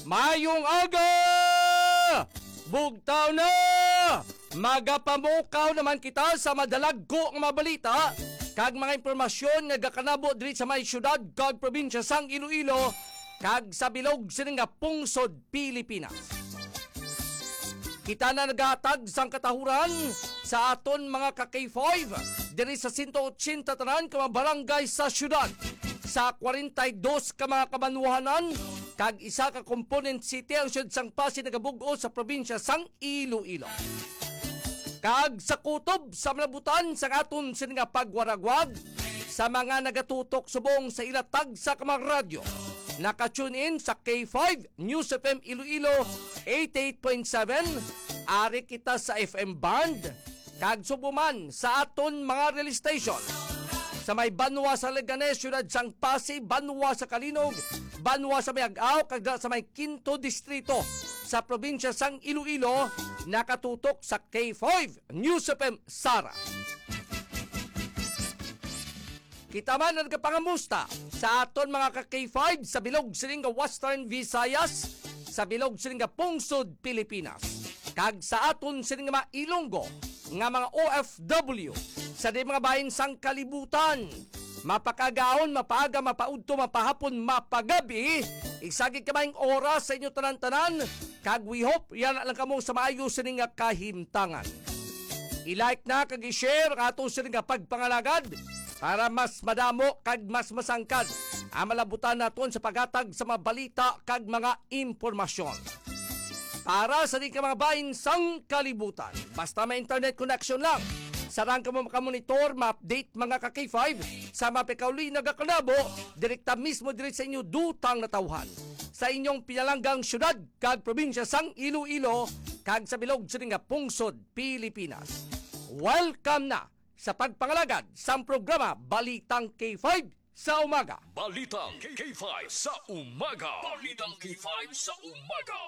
Mayong aga! Bugtaw na! Magapamukaw naman kita sa madalagko ng mga balita kag mga impormasyon nga gakanabo diri sa may syudad kag probinsya sang Iloilo kag sa bilog sining nga pungsod Pilipinas. Kita na nagahatag sang katahuran sa aton mga ka-K5 diri sa 180 tanan ka mga barangay sa syudad, sa 42 ka mga kabanwahanan kag isa ka component city ang syudad sang Pasig nagabugo sa probinsya sang Iloilo. Kag sa kutob sa malabutan sa aton sining nga pagwaragwag sa mga nagatutok subong sa ilatag sa kamang radyo. Naka-tune in sa K5 News FM Iloilo 88.7, ari kita sa FM band kag subuman sa aton mga relay station sa may Banwa sa Leganes, syudad sang Pasig, Banwa sa Kalinog, Banwa sa Mayag-aw kag sa may Quinto Distrito sa probinsya sang Iloilo, nakatutok sa K5 News FM Sara. Kita man nagkapangamusta sa aton mga ka-K5 sa bilog sining nga Western Visayas, sa bilog sining nga pungsod Pilipinas, kag sa aton sining nga mga Ilonggo nga mga OFW sa di mga bahin sang kalibutan. Mapakagaon, mapaaga, mapaudto, mapahapon, mapagabi, isagig kamayong oras sa inyo tanan-tanan, kag we hope yan lang kamo sa maayos sining nga kahimtangan. I-like na kag i-share ang ato sining nga pagpangalagad para mas madamo kag mas masangkad ang malabutan naton sa paghatag sa mga balita kag mga impormasyon. Para sa di ka mga bahin sang kalibutan, basta may internet connection lang, sarang ka mo makamonitor, ma-update mga ka-K5 sa mapikauli na gakanabo, direkta mismo direct sa inyo dutang natauhan sa inyong pinalanggang syudad kag probinsya sang Iloilo kag sa bilog sining nga pungsod Pilipinas. Welcome na sa pagpangalagad sa programa Balitang K5 sa Umaga. Balitang K5 sa Umaga. Balitang K5 sa Umaga.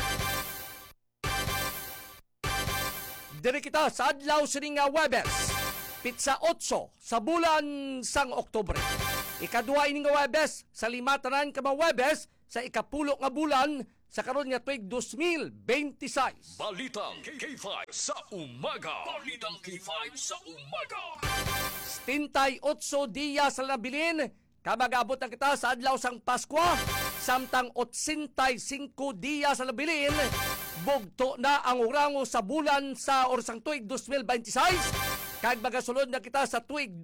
Diri kita sa adlaw sining nga Webes, pitsa 8 sa bulan sang Oktubre. Ikadua ining nga Webes sa 5 tanan ka mga Webes sa ikapulo nga bulan sa karon nga tuig 2026. Balitang K5 sa Umaga. Balitang K5 sa Umaga. 78 diya sa nabilin kamag-abot na kita sa adlaw sang Pasko, samtang 85 diya sa nabilin bugto na ang orango sa bulan sa orsang tuig 2026 kag magasulod na kita sa tuig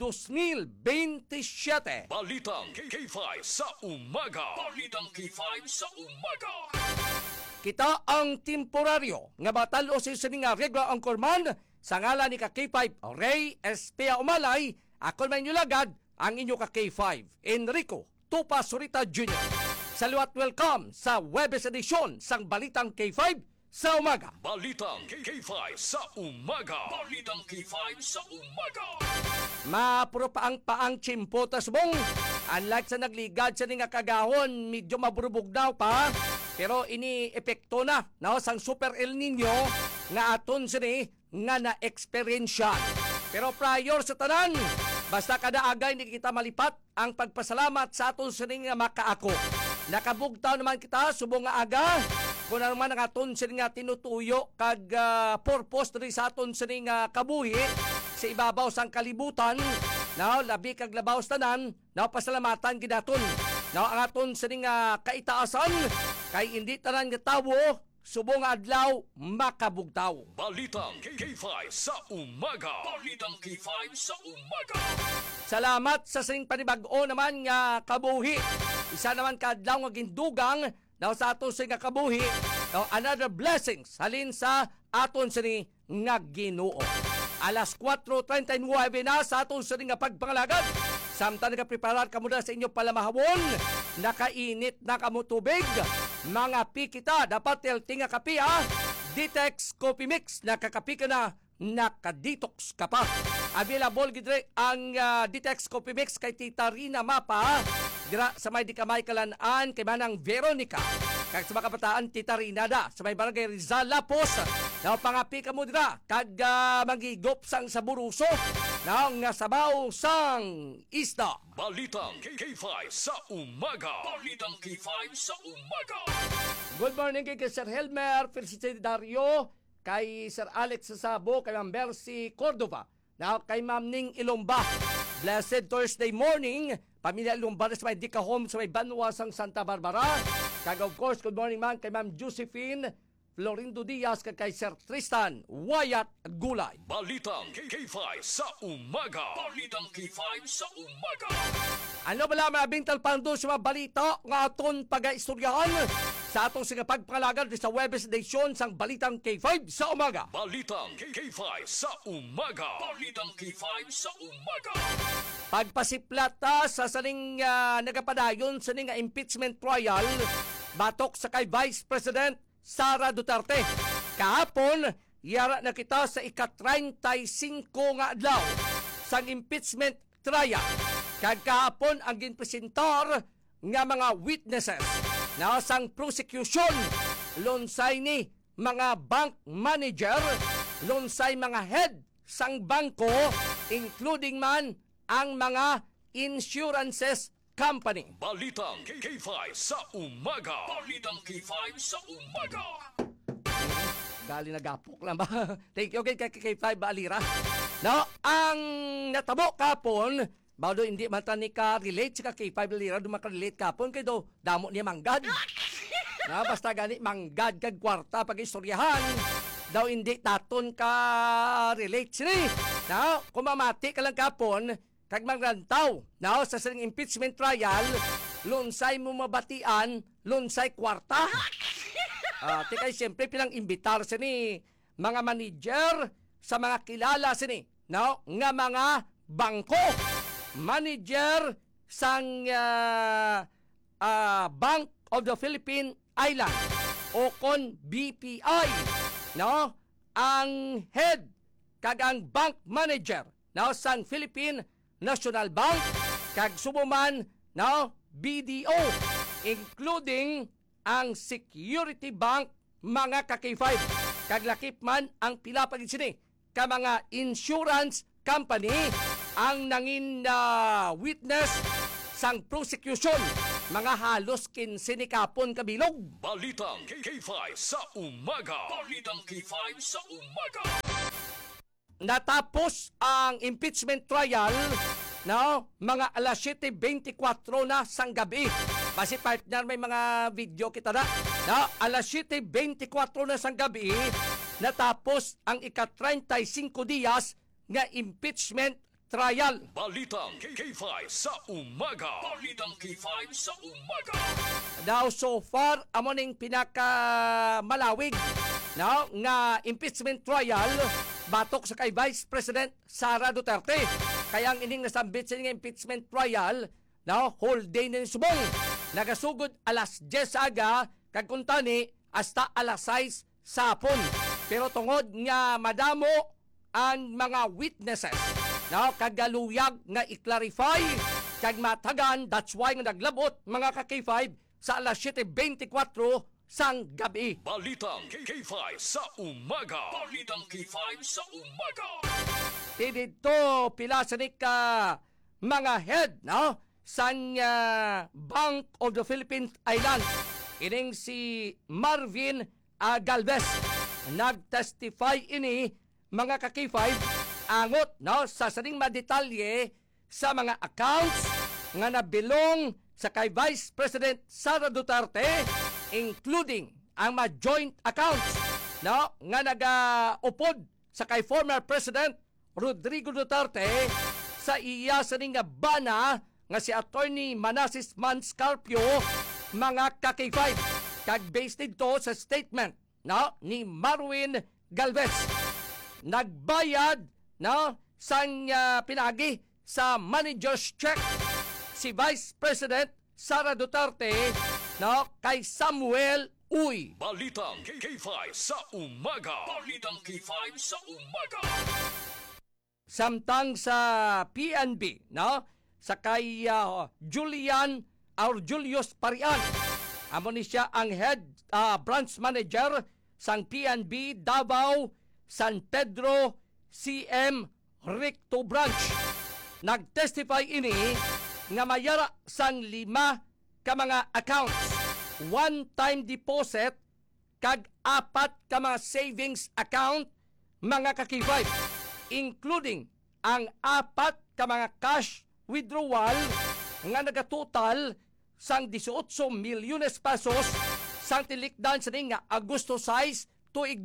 2027. Balitang K5 sa Umaga. Balitang K5 sa Umaga. Kita ang temporaryo nga batalo sa sining nga regla ang korman sa ngalan ni ka-K5 Ray Espea Umalay. Ako man inyo lagad ang inyo ka-K5 Enrico Tupa Surita Jr. Saluat welcome sa Webes edition sang Balitang K5 sa Umaga. Balitang K5 sa Umaga. Balitang K5 sa Umaga. Mapuro pa ang paang tsimpo tasbong. Unlike sa nagligad sa nga kagahon, medyo maburubog daw pa. Pero ini epekto na sang Super El Nino nga aton sini nga na-experiensyan. Pero prior sa tanan, basta kada agay hindi kita malipat ang pagpasalamat sa aton sini nga makaako. Nakabugtaw naman kita subong nga aga kung naman ang aton sini nga tinutuyo kag purpose diri sa aton sini nga kabuhi sa ibabaw sang kalibutan. Now, labi kag labaw sa tanan, now pasalamatan ginaton. Now, ang aton sini nga kaitaasan kay hindi tanan nga tawo subong adlaw makabugtaw. Balitang K5 sa Umaga. Balitang K5 sa Umaga. Salamat sa sing panibag-o naman nga kabuhi. Isa naman kadlaw nga gindugang now sa aton sing nga kabuhi. Now, another blessings halin sa aton sini nga Ginoo. Alas 4:39 na sa aton sini nga pagpangalagad. Samtang nagapreparar ka muna sa inyo palamahawon, nakainit na kamo tubig, mga pikita, dapat telting nga kapi ha. Ditex Coffee Mix, nakakapi ka na, nakadetox ka pa. Available gidre ang Ditex Coffee Mix kay Tita Rina Mapa, dira sa may di kamay kalanaan kay Manang Veronica. Kag sa mga kabataan, Tita Rina da, sa may barangay Rizal Lapos, na pangapi ka mo dira, kag magigop sang sa buruso. Nga sabaw sang isda. Balitang K5 sa umaga. Balitang K5 sa umaga. Good morning kay Sir Helmer Felicitario, kay Sir Alex Sasabo, kay Ma'am Bercy Cordova, kay Ma'am Ning Ilomba. Blessed Thursday morning, pamilya Ilomba sa may Dika Home sa may Banwasang Santa Barbara. Kag of course, good morning man kay Ma'am Josephine Florindo Diaz, kay Sir Tristan Wyatt Gulay. Balitang K5 sa umaga. Balitang K5 sa umaga. Ano bala maraming talpando sa mga balita nga aton pag-istoryahan sa atong singapagpangalagan sa Webes edition sang Balitang K5 sa umaga. Balitang K5 sa umaga. Balitang K5 sa umaga. Pagpasiplata sa saning nagapadayon sa ning impeachment trial batok sa kay Vice President Sara Duterte. Kahapon, yara na kita sa ika-35 nga adlaw sang impeachment trial. Kag kahapon ang ginpresentar nga mga witnesses na sang prosecution, lunsay ni mga bank manager, lunsay mga head sang bangko, including man ang mga insurances company. Balitang K5 sa umaga. Balitang K5 sa umaga. Gali nagapok lang ba? Thank you kay K5 Alira. No, ang natabo kapon, bawdo hindi man tani ka relate sa K5 Alira, dumaka-relate kapon kay do damo niya manggad. Na basta gani manggad kag kwarta pag istoryahan. Daw hindi taton ka relate sini. No, kumamati ka lang kapon, kag magrantaw, no, sa sining impeachment trial, lunsay mo mabatian, lunsay kwarta. Tikay siyempre pinang imbitar sini mga manager sa mga kilala sini, no, nga mga bangko. Manager sang Bank of the Philippine Island o kon BPI, no, ang head kag ang bank manager, no, sang Philippine National Bank, kag subuman, no, BDO, including ang Security Bank, mga ka-K5. Kag lakip man ang pila pagin sini ka mga insurance company ang nangin witness sang prosecution, mga halos 15 ni kapon kabilog. Balitang K5 sa umaga. Balitang K5 sa umaga. Natapos ang impeachment trial, no, mga alas 7:24 na sang gabi. Basi partner, may mga video kita na. No, alas 7:24 na sang gabi, natapos ang ika-35 diyas nga impeachment trial. Balitang K5 sa umaga. Balitang K5 sa umaga. Now, so far, amo ning pinakamalawig, no, nga impeachment trial batok sa kay Vice President Sara Duterte. Kaya ang ining nasambit sa nga impeachment trial, no, whole day na subong. Nagasugod alas 10 aga, kag kuntani hasta alas 6 sa hapon. Pero tungod nga madamo ang mga witnesses, no, kagaluyag nga i-clarify kag matagan, that's why nga naglabot mga ka-K5 sa alas 7:24 sang gabi. Balitang K5 sa umaga. Balitang K5 sa umaga. Dito pila sa ka mga head, no, sang Bank of the Philippine Island. Ining si Marvin Galvez. Nag-testify ini mga ka-K5 angot, no, sa saning madetalye sa mga accounts nga nabilong sa kay Vice President Sara Duterte, including ang mga joint accounts, no, nga nag-upod sa kay former President Rodrigo Duterte sa iya sa ning bana nga si Attorney Manasseh Manscarpio, mga ka-K5. Kag based dito sa statement, no, ni Marvin Galvez, nagbayad, no, sang pinagi sa manager's check si Vice President Sara Duterte, no, kay Samuel Uy. Balitang K5 sa umaga. Balitang K5 sa umaga. Samtang sa PNB, no, sa kay Julian or Julius Parian, amo ni siya ang head branch manager sang PNB Davao San Pedro CM Recto Branch. Nag-testify ini nga mayara sang 5 ka mga accounts, one-time deposit, kag 4 ka mga savings account, mga ka-K5, including ang 4 ka mga cash withdrawal nga nagatotal sang 18 milyones pesos sang tilikdan sa nga Agosto 6 tuig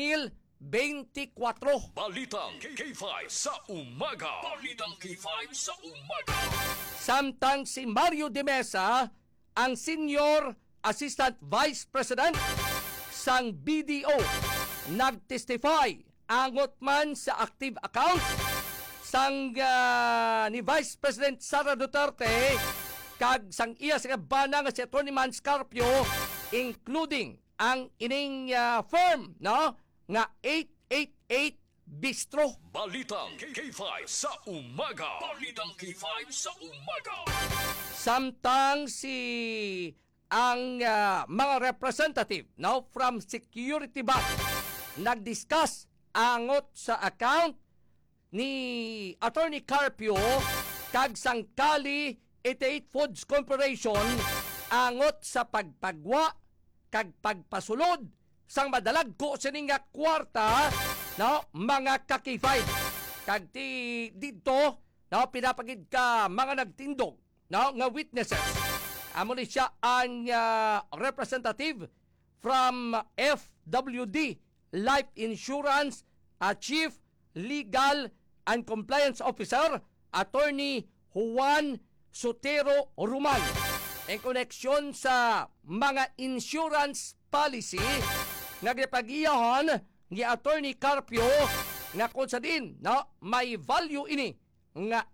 2024. Balitang K5 sa umaga. Balitang K5 sa umaga. Samtang si Mario de Mesa, ang Senior Assistant Vice President sang BDO, nag-testify angot man sa active accounts sang ni Vice President Sara Duterte kag sang iya sa bana nga si Atty. Mans Carpio, including ang ining firm no nga 888 Bistro. Balitang K5 sa umaga. Balitang K5 sa umaga. Samtang si ang mga representative now from Security Bank nag-discuss angot sa account ni Atty. Carpio kag sang Cali 88 Foods Corporation angot sa pagpagwa kag pagpasulod sang madalag ko sining nga kwarta no mga ka-K5 kag ti dito no pinapagid ka mga nagtindog no nga witnesses. Amo ni siya ang representative from FWD Life Insurance, Chief Legal and Compliance Officer, Attorney Juan Sotero Ruman. In koneksyon sa mga insurance policy, nagpag-iyahan ni Attorney Carpio nga kung sa din no, may value ini nga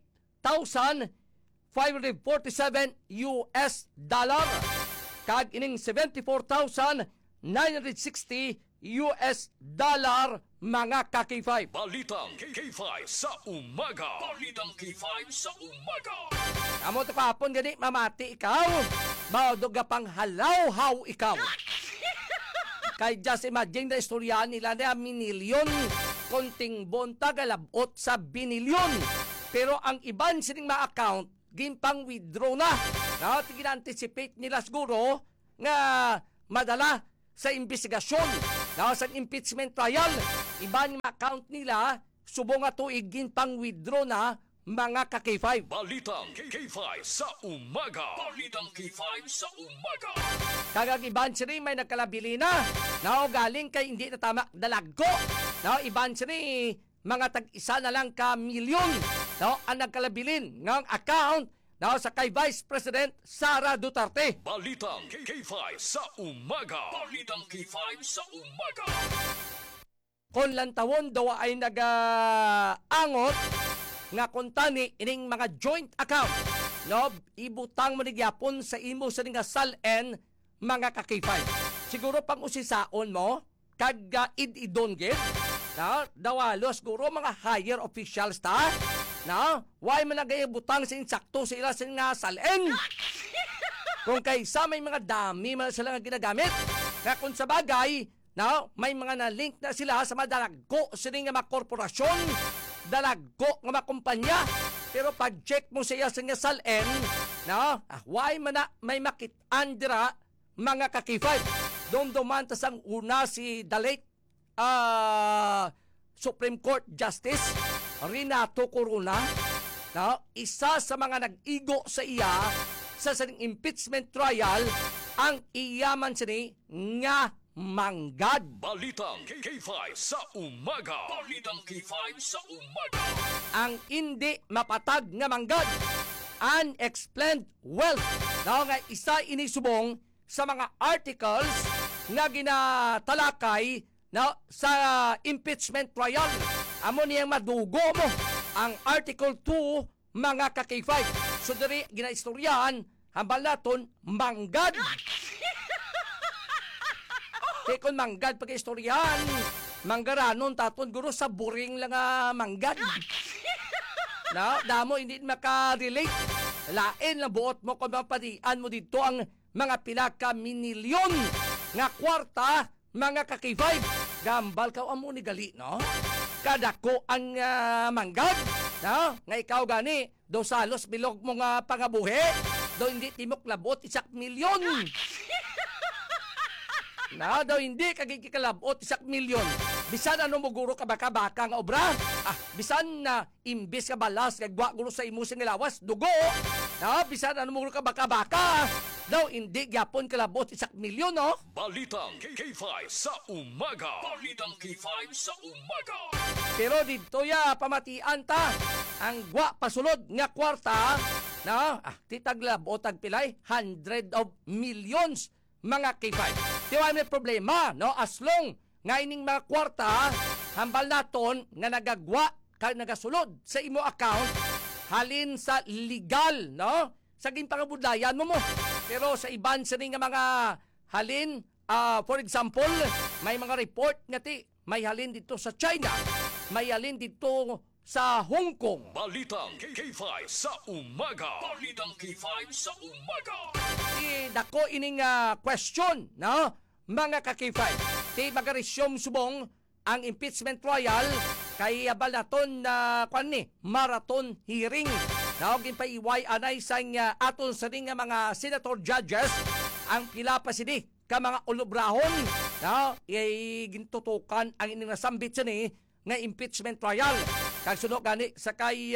$8,547 kag ining $74,960 mga ka-K5. Balitang K5 sa umaga. Balitang K5 sa umaga. Amo to kahapon gani mamati ikaw. Maudog pang halaw-haw ikaw. Kay just imagine na istorya nila na minilyon konting bonta galabot sa binilyon. Pero ang iban sining mga account gimpang withdraw na. No, tigin-anticipate nila siguro nga madala sa investigasyon, no, sa impeachment trial. Iban mga account nila subong nga tuig gimpang withdraw na mga ka-K5. Balitang K5 sa umaga. Balitang K5 sa umaga. Kagag iban siya may nagkalabili na. No, galing kay hindi na tama dalagko. No, iban siya mga tag-isa na lang ka milyon. No, ang nagkalabilin ng account no, sa kay Vice President Sara Duterte. Balitang K5 sa umaga. Balitang K5 sa umaga. Kung lantawon daw ay nag-angot nga kuntani ining mga joint account. No, ibutang mo ni gyapon sa imo sa nga salen mga ka-K5. Siguro pang usisaon mo kag id-idon gid. No, dawalo siguro mga higher officials ta. No, why man nagayabutang sa insakto sa ila sa nga salen? Kung kaysa may mga dami man sila nga ginagamit. Nga kung sa bagay, no, may mga na-link na sila sa mga dalagko sa mga korporasyon, dalagko nga mga kumpanya. Pero pag-check mo siya sa nga salen, no, why man na may makit-an dira mga ka-K5. Dumduman tas ang una si the late Supreme Court Justice Renato Corona, no, isa sa mga nag-igo sa iya sa saning impeachment trial ang iyaman sini nga manggad. Balitang K5 sa umaga. Balitang K5 sa umaga. Ang hindi mapatag nga manggad, unexplained wealth, no, nga isa inisubong sa mga articles nga ginatalakay no, sa impeachment trial. Amo niyang madugo mo ang Article 2 mga ka-K5. So diri ginaistoryahan hambal naton manggad. Kaya kung manggad pag-istoryahan, manggaranon taton guro sa buring lang manggad. No, damo hindi makarelate. Lain lang buot mo kung mapadian mo dito ang mga pilaka minilyon nga kwarta mga ka-K5. Gambal ka amo ni gali, no? kadako ang manggad, no? Nga ikaw gani, do salos bilog mo nga pangabuhi, do hindi timok labot 1,000,000. Na daw hindi kagigikalabot 1,000,000. Bisan ano mo guro ka baka-baka nga obra. Bisan na imbis ka balas kagwa guro sa imo sing lawas dugo. Bisan ano mo guro ka baka-baka. Daw hindi gyapon kalabot 1,000,000 no. Balitang K5 sa umaga. Balitang K5 sa umaga. Pero dito ya pamatian ta ang gwa pasulod nga kwarta na titaglab o tagpilay 100 of millions mga K5. Di ba may problema, no? As long nga ining mga kwarta, hambal naton nga nagagwa, nagasulod sa imo account, halin sa legal, no? Sa ginpangabudlayan mo. Pero sa iban sa nga mga halin, for example, may mga report nga may halin dito sa China, may halin dito sa Hong Kong. Balitang K5 sa umaga. Balitang K5 sa umaga. Dako ining question, no? Mga ka-K5. Magaresyong subong ang impeachment trial kay abal naton na marathon hearing. Nawagin pa iway anay sa aton sa nga mga senator judges ang pila pa sini ka mga ulubrahon. No? Gintutukan ang ining nasambit sini nga impeachment trial. Kag sunod gani sa kay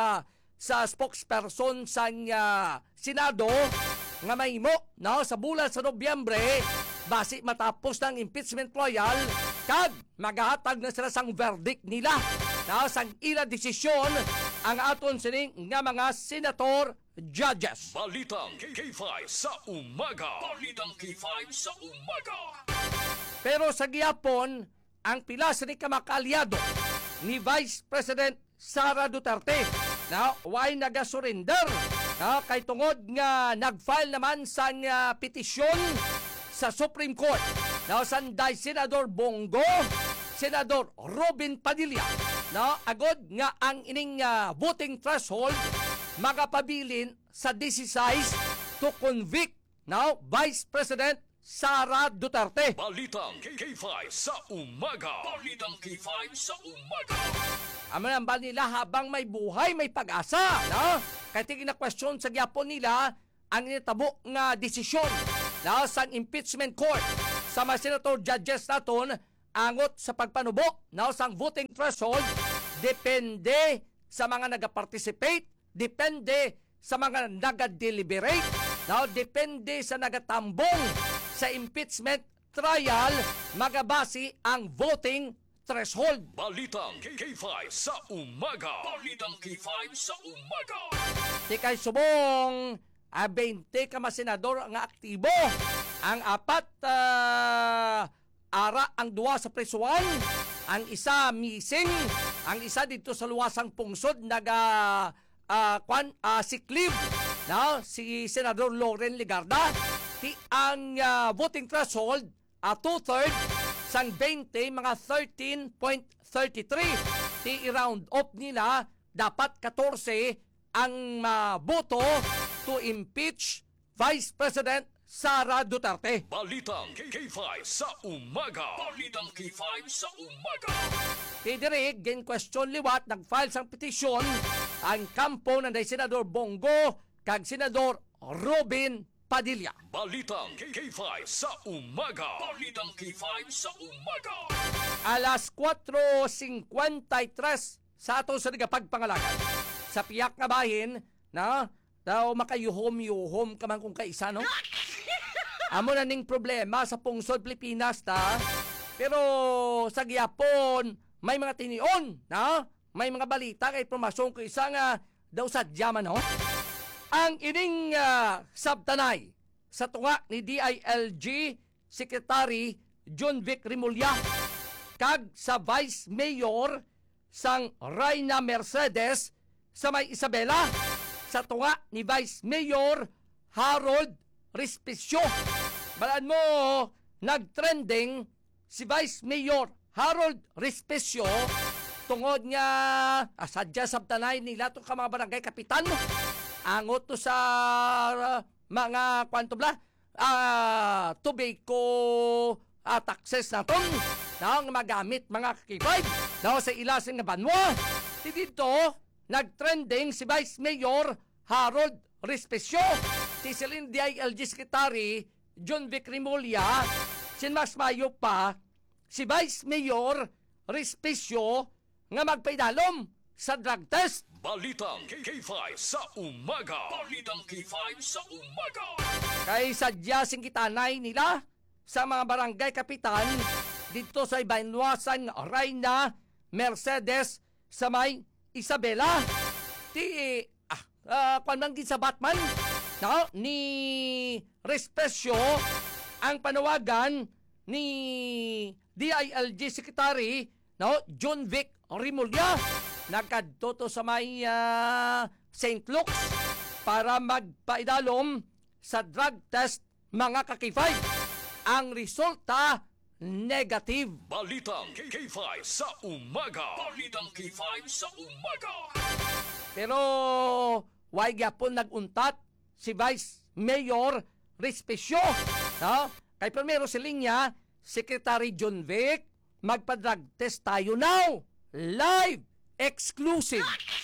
sa spokesperson sa Senado nga mahimo no sa bulan sa Nobyembre basi matapos ng impeachment trial kag magahatag na sila sang verdict nila no sang ila desisyon ang aton sining nga mga senator judges. Balitang K5 sa umaga. Balitang K5 sa umaga. Pero sa gihapon ang pila sini ka makaalyado ni Vice President Sara Duterte na why naga-surrender kay tungod nga nag-file naman sa petisyon sa Supreme Court na sanday Senador Bongo, Senador Robin Padilla na agod nga ang ining voting threshold magapabilin sa 16 to convict now Vice President Sara Duterte. Balitang K5 sa umaga. Balitang K5 sa umaga. Aman ba nila habang may buhay, may pag-asa, no? Kaya tigil na question sa gyapon nila ang initabo nga desisyon na sa impeachment court sa mga senator judges naton angot sa pagpanubo na sa voting threshold depende sa mga nagaparticipate, depende sa mga nagadeliberate, no? Depende sa nagatambong sa impeachment trial magabasi ang voting threshold. Balitang K5 sa umaga. Balitang K5 sa umaga. Di kay subong 20 ka mga senador nga aktibo. Ang apat ara ang duwa sa presuan, ang isa missing, ang isa dito sa luwasang pungsod siklib, no? Si Senador Loren Legarda. Ang voting threshold 2/3 sang 20 mga 13.33 i-round up nila dapat 14 ang boto to impeach Vice President Sara Duterte. Balitang K5 sa umaga. Balitang K5 sa umaga. Tidirig, gen question liwat, nag-file sang petisyon ang kampo ng Senador Bongo kag Senador Robin Padilla. Balitang K5 sa umaga. Balitang K5 sa umaga. Alas 4:53 sa ato sa nagapagpangalagan. Sa piyak nga bahin na daw makayuhom-yuhom ka man kung kaisa, no? Amo na ning problema sa pungsod Pilipinas ta. Pero sa gihapon may mga tinion, na? May mga balita kay promasyon ko isa nga daw sa Diaman, no? Ang ining sabtanay sa tunga ni DILG Secretary John Vic Rimulya kag sa Vice Mayor sang Reyna Mercedes sa may Isabela sa tunga ni Vice Mayor Harold Respicio. Balaan mo, nagtrending si Vice Mayor Harold Respicio tungod nga sadya sabtanay nila to ka mga barangay kapitan angot to sa mga tobacco taxes naton na magamit mga kakibay No, sa ilasin nga banwa. Ti dito, nagtrending si Vice Mayor Harold Respesio, si Celine DILG Secretary John Vic Rimulya, sinmas mayo pa si Vice Mayor Respesio nga magpaidalom sa drug test. Balitang K5 sa umaga. Balitang K5 sa umaga. Kay sadya sing kitanay nila sa mga barangay kapitan dito sa Ibanwasan, Reyna, Mercedes, sa may Isabela. Kung sa Batman, no? Ni Respesio ang panawagan ni DILG Secretary, no? John Vic Rimulya, nagkadto sa may St. Luke's para magpaidalom sa drug test mga kakifay. Ang resulta, negative. Balitang K5 sa umaga. Balitang K5 sa umaga. Pero why gyapon naguntat si Vice Mayor Respesio, no? Kay primero si linya, Secretary John Vic, magpa-drug test tayo now. Live, exclusive.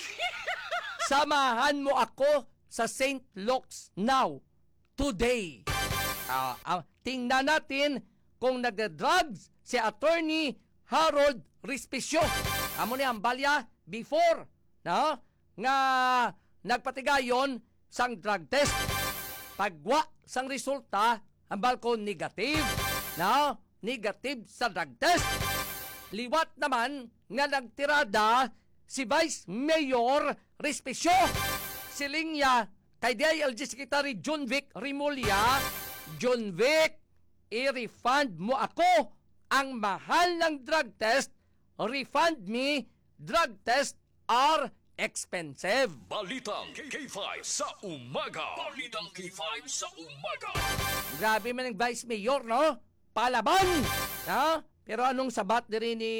Samahan mo ako sa St. Luke's now, today. Tingnan natin kung nagda-drugs si Attorney Harold Respesio. Amo ni ang balya before, no? Nga nagpatigayon sang drug test. Pagwa sang resulta, ang balkon negative, no? Negative sa drug test. Liwat naman nga nagtirada si Vice Mayor Respesio. Siling niya kay DILG Secretary John Vic Rimulya, John Vic, i-refund mo ako ang mahal ng drug test. Refund me, drug test are expensive. Balitang K5 sa umaga. Balitang K5 sa umaga. Grabe man ang Vice Mayor, no? Palaban, no? Pero anong sabat diri ni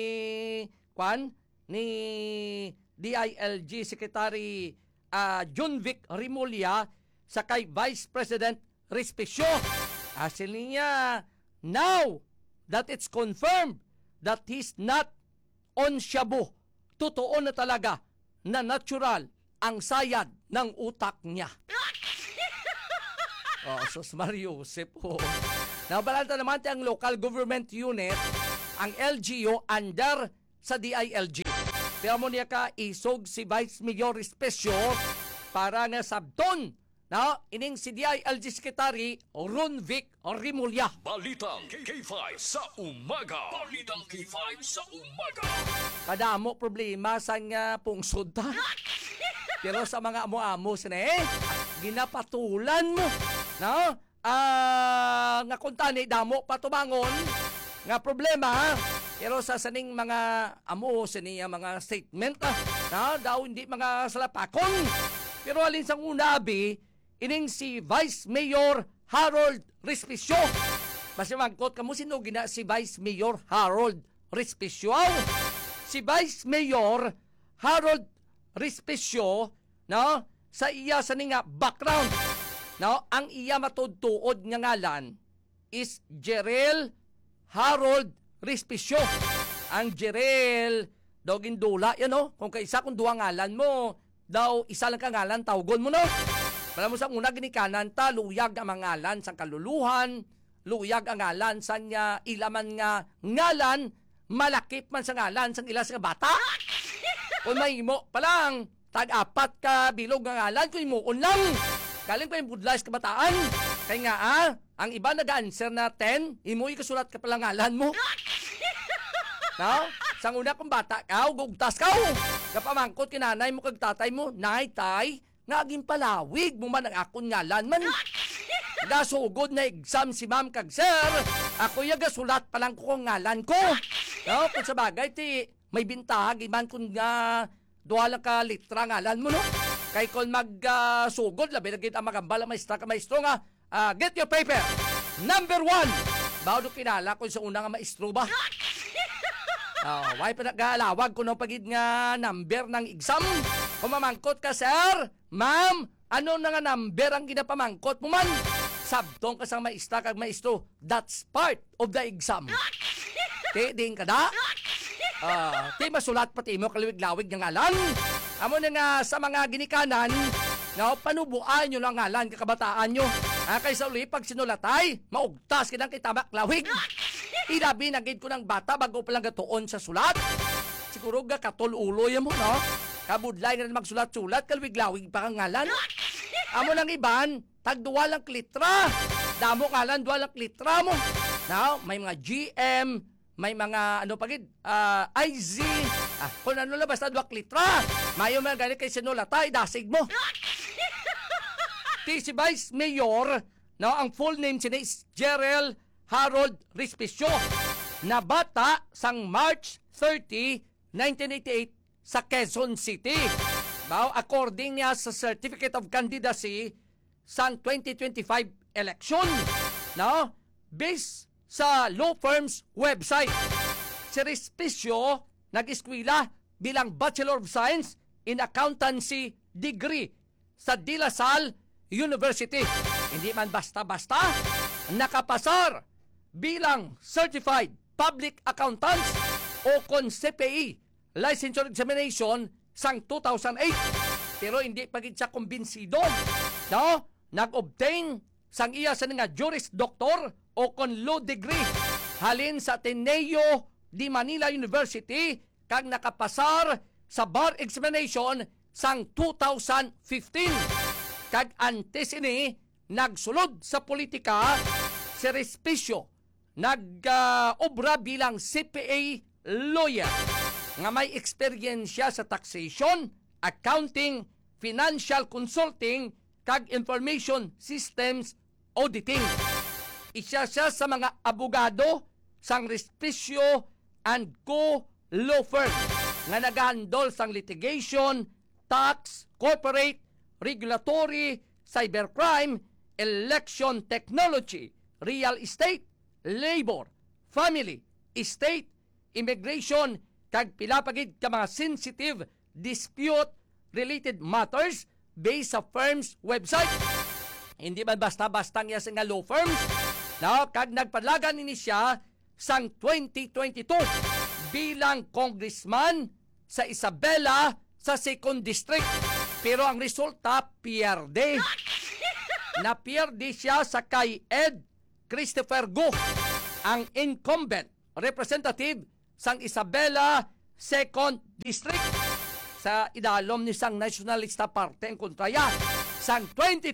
ni DILG Secretary John Vic Rimulya sa kay Vice President Respesio? Asil niya, now that it's confirmed that he's not on shabu, totoo na talaga na natural ang sayad ng utak niya. Sus Mariusip po. Nabalanta naman ang local government unit, ang LGU under sa DILG. Pero mo niya ka isog si Vice Mayor Respesio para nga sabton, na ining si DILG Secretary Ron Vic Rimulya. Balitang K5 sa umaga. Balitang K5 sa umaga. Kadamo problema sa nga pungsod ta. Pero sa mga amo-amo sina ginapatulan mo, no? Nga kuntani damo patubangon nga problema. Pero sa saning mga amo siniya mga statement, na daw hindi mga salapakon. Pero alin sang unabi, ining si Vice Mayor Harold Respesio. Basta magkot kamo sino gina si Vice Mayor Harold Respesio. Si Vice Mayor Harold Respesio, no, sa iya sa nga background, no, ang iya matudtuod nga ngalan is Jerel Harold Respesio. Ang Jerel daw gindula yan, no? Kung kaisa kung duwa ngalan mo, daw isa lang ka ngalan tawgon mo, no? Para mo sa una ginikanan ta, luyag ang ngalan sa kaluluhan, luyag ang ngalan sa niya ilaman nga ngalan, malakip man sa ngalan sa ilas nga bata. Kung may mo palang, tag-apat ka bilog nga ngalan, kung imuon lang. Galing pa yung budlays kabataan. Kaya nga ang iba nag-answer na 10, imo ikasulat ka palang ngalan mo. No? Sang una kung bata ka, gugtas ka. Kapamangkot kinanay mo kag tatay mo, nay, tay, naging palawig mo man ang akong ngalan man. Gasugod na exam si ma'am kag sir, ako yung gasulat pa lang ko ngalan ko. No? Kung sa bagay, may bintahag, iman kung duha lang ka litra ngalan mo, no? Kay kung magsugod, labi na kita magambala maestra ka maestro nga, get your paper. Number 1. Bago kinala kung sa una nga maestro ba? Why pa nag-alawag ko ng pagid nga number ng exam? Kung mamangkot ka, sir, ma'am, ano na nga number ang ginapamangkot mo man? Sabtong ka sa maestra kag maestro, that's part of the exam. Din ka da? Di masulat pati mo kalawig-lawig ng ngalan. Amo na nga sa mga ginikanan, na panubuan nyo lang ngalan kakabataan nyo. Kaysa uli pag sinulatay, maugtas kinang kitamak lawig. Ilabi na gid ko ng bata bago pa lang gatuon sa sulat. Siguro ga katululo yan mo, no? Kabudlay nga rin magsulat-sulat, kalawig-lawig pa kang ngalan. Amo ng iban, tagduwa lang klitra. Damo ngalan, duwa lang klitra mo. Now, may mga GM, may mga ano pagid, IZ, kung ano lang basta duwa klitra. Mayo man ganit kay sinulatay, dasig mo. Si Vice Mayor, no, ang full name siya is Gerald Harold Respicio, na bata sang March 30, 1988 sa Quezon City. Now, according niya sa Certificate of Candidacy sang 2025 election, no, based sa law firm's website. Si Respicio nag-eskwela bilang Bachelor of Science in Accountancy degree sa De La Salle University. Hindi man basta-basta, nakapasar bilang Certified Public Accountants o kon CPA Licensure Examination sang 2008. Pero hindi pagid siya kumbinsido. No? Nag-obtain sang iya sa nga Juris Doctor o kon law degree halin sa Ateneo de Manila University kag nakapasar sa bar examination sang 2015. Kag antes ini nagsulod sa politika si Respicio, nag-obra bilang CPA lawyer nga may eksperyensya sa taxation, accounting, financial consulting kag information systems auditing. Isa siya sa mga abogado sang Respicio and Co. Law Firm nga nag-handle sang litigation, tax, corporate, regulatory, cybercrime, election technology, real estate, labor, family, estate, immigration, kag pilapagid ka mga sensitive dispute-related matters based sa firm's website. Hindi man basta-basta nga sa law firms. No, kag nagpadlagan ini siya sang 2022 bilang congressman sa Isabela sa 2nd District. Pero ang resulta, pierde. Napierde siya sa kay Ed Christopher Go, ang incumbent representative sang Isabela 2nd District. Sa idalom ni sang Nationalista Parte ang kontraya. Sang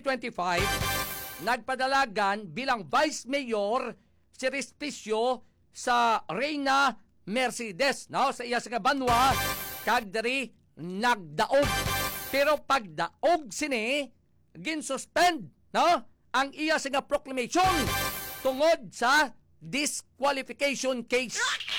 2025, nagpadalagan bilang Vice Mayor si Respicio sa Reyna Mercedes, no? Sa iya sa Banwa, kag diri nagdaog. Pero pagdaog sini, ginsuspend, no? Ang iya sa proclamation tungod sa disqualification case.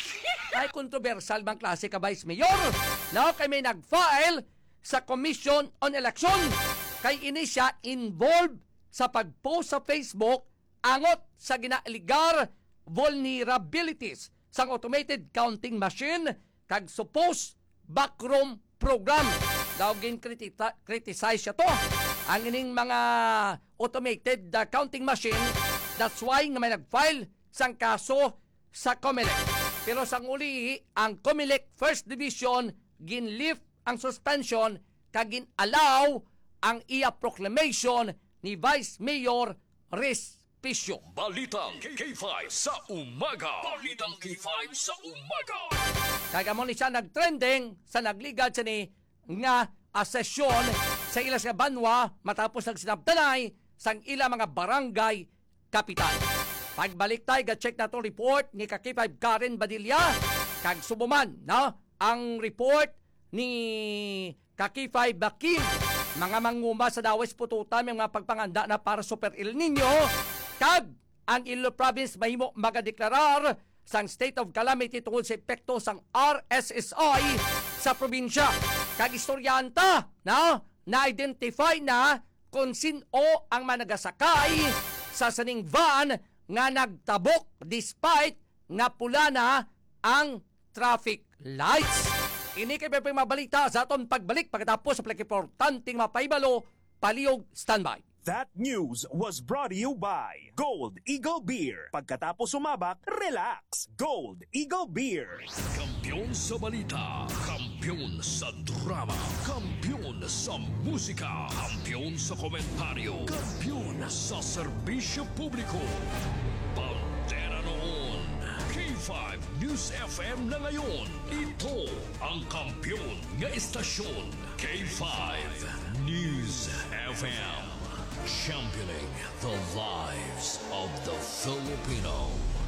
Ay kontrobersyal bang klase ka Vice Mayor? No? Kay may nag-file sa Commission on Election. Kay ini siya involved sa pag-post sa Facebook angot sa ginaaligar vulnerabilities sang automated counting machine kag supposed backroom program. Daw criticize siya to. Ang ining mga automated counting machine, that's why nga may nag-file sang kaso sa COMELEC. Pero sang uli, ang COMELEC First Division ginlift ang suspension kag gin-allow ang iya proclamation ni Vice Mayor Respicio. Balitang K5 sa umaga. Balitang K5 sa umaga. Kaya mo ni siya nagtrending sa nagligad sa ni nga sesyon sa ilas nga banwa matapos nagsinabtanay sang ila mga barangay kapital. Pagbalik tayo, ga-check na itong report ni Kakipay Karen Badilla. Kag subuman, no? Ang report ni Kakipay Bakim. Mga manguma sa Dawes Pututan, may mga pagpanganda na para Super El Nino. Kag ang Iloilo Province mahimo magadeklarar sang state of calamity tungkol sa epekto sang RSSI sa probinsya. Kag istoryanta, no? Na-identify na kung sino ang managasakay sa saning van nga nagtabok despite nga pula na ang traffic lights. Ini kay mabalita sa aton pagbalik pagkatapos sa importanteng mapaibalo, palihog standby. That news was brought to you by Gold Eagle Beer. Pagkatapos sumabak, relax. Gold Eagle Beer. Kampiyon sa balita, kampiyon sa drama, kampiyon sa musika, kampiyon sa komentaryo, kampiyon sa serbisyo publiko. Pantera noon, K5 News FM na ngayon. Ito ang kampiyon nga istasyon, K5 News FM. Championing the lives of the Filipino.